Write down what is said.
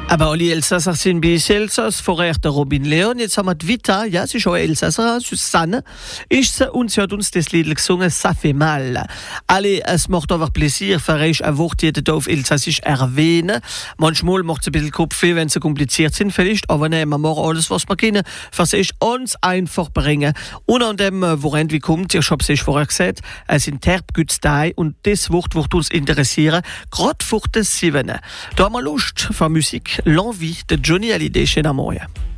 Aber alle Elsasser sind bis Elsass, vorher der Robin Leon, jetzt haben wir die Vita, ja, sie ist auch Elsasser, Susanne, ist sie und sie hat uns das Lied gesungen, «Ça fait mal». Alle, es macht einfach Plaisir, verreich ein Wort jeden auf Elsassisch erwähnen. Manchmal macht es ein bisschen Kopfweh, wenn sie kompliziert sind, vielleicht, aber nein, wir machen alles, was wir können, was ich uns einfach bringen. Und an dem, woran wie kommt, ich habe es vorher gesagt, es sind Terbgütstei und das Wort wird uns interessieren, gerade vor den 7. Da haben wir Lust für Musik. L'envie de Johnny Hallyday chez Namoya.